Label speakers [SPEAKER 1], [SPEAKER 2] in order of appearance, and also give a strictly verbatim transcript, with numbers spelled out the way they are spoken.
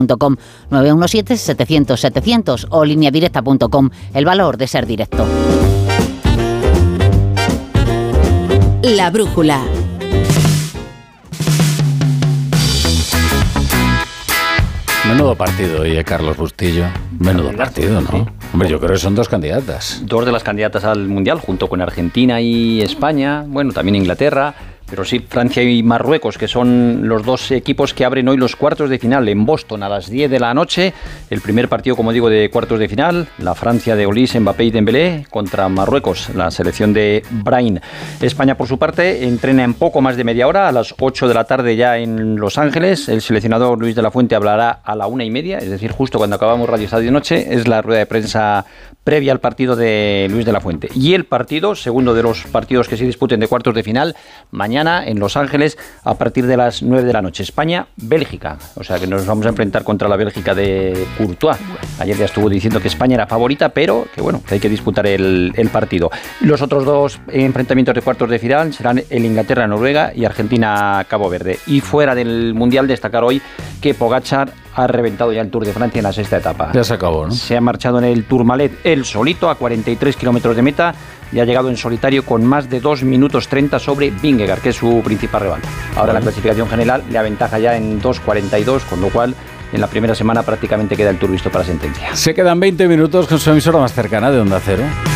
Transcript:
[SPEAKER 1] punto com, nueve uno siete, setecientos, setecientos o línea directa punto com. El valor de ser directo.
[SPEAKER 2] La brújula.
[SPEAKER 3] Menudo partido, oye, Carlos Bustillo. Menudo partido, ¿no? Hombre, yo creo que son dos candidatas.
[SPEAKER 4] Dos de las candidatas al Mundial, junto con Argentina y España, bueno, también Inglaterra, pero sí Francia y Marruecos, que son los dos equipos que abren hoy los cuartos de final en Boston a las diez de la noche. El primer partido, como digo, de cuartos de final, la Francia de Olise, Mbappé y Dembélé contra Marruecos, la selección de Brahim. España, por su parte, entrena en poco más de media hora, a las ocho de la tarde ya en Los Ángeles. El seleccionador Luis de la Fuente hablará a la una y media, es decir, justo cuando acabamos Radio Estadio Noche, es la rueda de prensa previa al partido de Luis de la Fuente. Y el partido, segundo de los partidos que se disputen de cuartos de final, mañana en Los Ángeles a partir de las nueve de la noche. España-Bélgica, o sea que nos vamos a enfrentar contra la Bélgica de Courtois. Ayer ya estuvo diciendo que España era favorita, pero que bueno, que hay que disputar el, el partido. Los otros dos enfrentamientos de cuartos de final serán el Inglaterra-Noruega y Argentina-Cabo Verde. Y fuera del Mundial, destacar hoy que Pogačar ha reventado ya el Tour de Francia en la sexta etapa.
[SPEAKER 3] Ya se acabó, ¿no?
[SPEAKER 4] Se ha marchado en el Tourmalet él solito a cuarenta y tres kilómetros de meta y ha llegado en solitario con más de dos minutos treinta sobre Vingegaard, que es su principal rival. Ahora la clasificación general le aventaja ya en dos cuarenta y dos, con lo cual en la primera semana prácticamente queda el Tour visto para sentencia.
[SPEAKER 3] Se quedan veinte minutos con su emisora más cercana de Onda Cero.